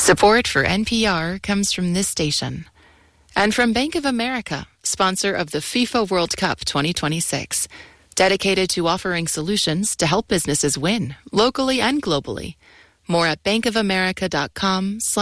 Support for NPR comes from this station and from Bank of America, sponsor of the FIFA World Cup 2026, dedicated to offering solutions to help businesses win locally and globally. More at bankofamerica.com/.